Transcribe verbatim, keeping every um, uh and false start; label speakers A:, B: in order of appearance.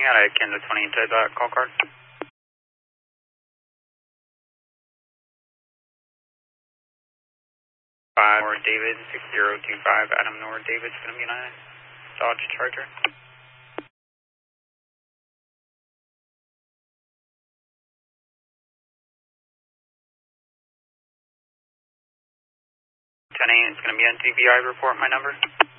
A: out of Kansas twenty into that call card. five North David, six zero two five, Adam North David's going to be on a Dodge Charger. ten eight, it's going to be on D V I report, my number.